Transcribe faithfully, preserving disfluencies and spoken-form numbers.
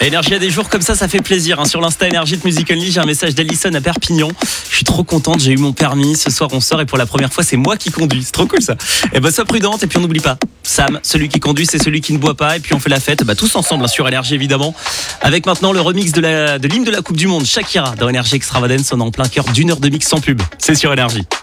Énergie a des jours comme ça, ça fait plaisir. Hein. Sur l'Insta Énergie de Music Only, j'ai un message d'Alison à Perpignan. Je suis trop contente, j'ai eu mon permis. Ce soir, on sort et pour la première fois, c'est moi qui conduis. C'est trop cool ça. Et bah, sois prudente et puis on n'oublie pas. Sam, celui qui conduit, c'est celui qui ne boit pas. Et puis on fait la fête, bah, tous ensemble hein, sur Énergie évidemment. Avec maintenant le remix de, la, de l'hymne de la Coupe du Monde, Shakira dans Énergie Extravagance. On est en plein cœur d'une heure de mix sans pub. C'est sur Énergie.